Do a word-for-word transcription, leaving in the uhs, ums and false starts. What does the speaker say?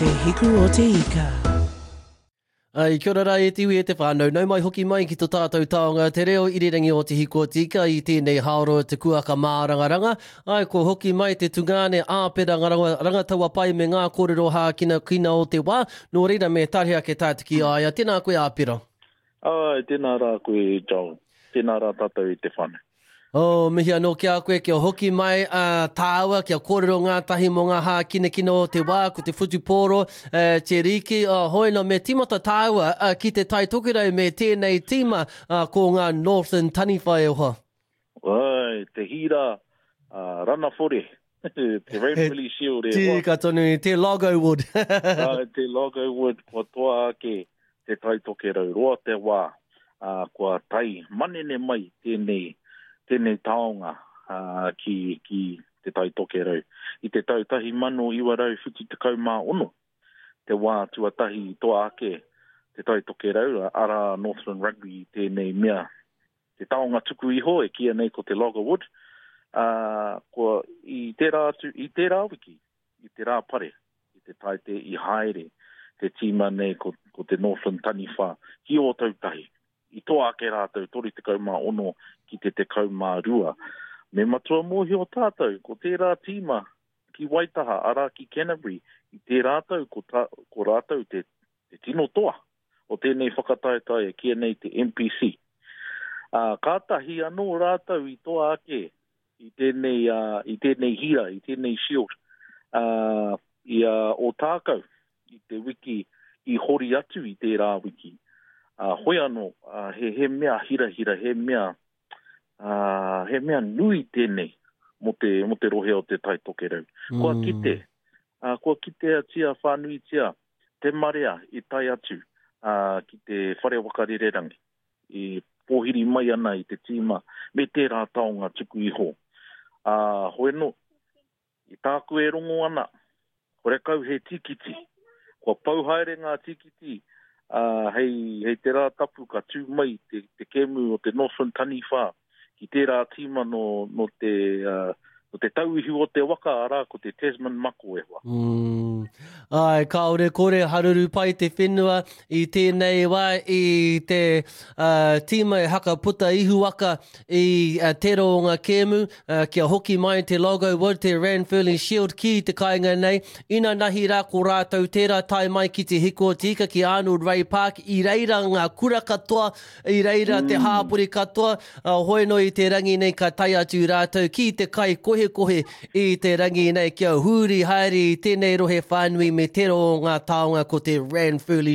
Te hiku o te ika. Ai, kia ora e tiwi e te whānau. Nau mai hoki mai ki tō tātou taonga te reo irirangi o te hiku o te ika i tēnei haoro te kuaka mārangaranga. Ai, ko hoki mai te tungane āpera ngaranga, rangataua pai me ngā kōrero hākina kina o te wā. Nō reira me tarihia ke tātiki aia. Tēnā koe āpera. Ai, tēnā rā koe, John. Tēnā rā tātou i te whānau. Oh, mihi anō kia koe, kia hoki mai uh, tāua, kia kōrero ngā tahi mo ngā hākina kina o te wā, ko te whutupōro, uh, te riki, uh, hoina me timata tāua uh, ki te tai tokerau me tēnei tīma uh, ko ngā Northern Taniwhai oha. Ai, te hira, uh, rana whore, te Rainfully Shield e Tī hoa. katonu, te Logwood. Ai, te Logwood, kua toa ake te tai tokerau, roa te wā, uh, kua tai manene mai tēnei, tēnei taonga uh, ki, ki te tai tokerau. I te tau tahi mano iwa rau whiti te kaumā ono. Te wā tuatahi toa ake te tai tokerau, ara Northern Rugby tēnei mea. Te taonga tuku iho e kia nei ko te Logwood. Uh, ko i te rā, i te rā wiki, i te rā pare, i te tai te i haere, te tīma nei ko, ko te Northern Taniwha, ki o tautahi. I toa ake rātou, tori te kaumā ono ki te te kaumā rua. Me matua mōhi o tātou, ko tērā tīma ki Waitaha, ara ki Canterbury, i te rātou, ko, tā, ko rātou te, te tino toa, o tēnei whakataetai e kia nei te M P C. Uh, kātahi anō rātou i toa ake, i tēnei, uh, i tēnei hira, i tēnei shield, uh, i uh, o tākau, i te wiki, i hori atu i tērā wiki. Uh, hoi anō, uh, he, he mea hira hira, he mea, uh, he mea nui tēnei mo te, mo te rohe o te tai tokerau. Mm. Kua kite, uh, kua kite a tia, whanui tia, te marea i tai atu uh, ki te whare wakarererangi, i pōhiri mai ana i te tīma, me tērā taonga tuku iho. Uh, hoi no, i tāku e rongo ana, kore kau he tikiti, kua pauhaere ngā tikiti, Uh, hei, hei te rā tapu ka tū mai te, te kemu o te Northern Taniwha ki tērā tīma no, no te uh, no te tauihu o te waka ara ko te Tasman mako e hoa. Mm. Ai, kaore kore haruru pai te whenua i tēnei wā i te uh, tīma e haka puta ihu waka i uh, te ronga kēmu, uh, kia hoki mai te Logwood, te Rainfully Shield ki te kainga nei. Ina nahi rā ko rātou tērā tai mai ki te hiko o tika ki Arnold Ray Park, i reira ngā kura katoa, i reira mm. te hāpuri katoa, uh, hoeno i te rangi nei ka tai atu rātou ki te kai kohe kohe i te rangi nei kia huri haere i tēnei rohe whānui me te ro ngā taonga ko te Rainfully